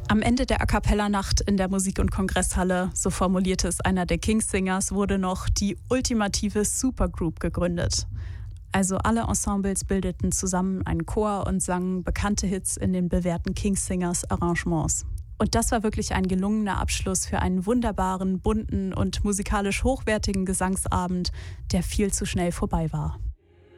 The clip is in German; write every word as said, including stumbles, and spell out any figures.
Am Ende der A-cappella-Nacht in der Musik- und Kongresshalle, so formulierte es einer der King's-Singers, wurde noch die ultimative Supergroup gegründet. Also alle Ensembles bildeten zusammen einen Chor und sangen bekannte Hits in den bewährten King's-Singers-Arrangements. Und das war wirklich ein gelungener Abschluss für einen wunderbaren, bunten und musikalisch hochwertigen Gesangsabend, der viel zu schnell vorbei war.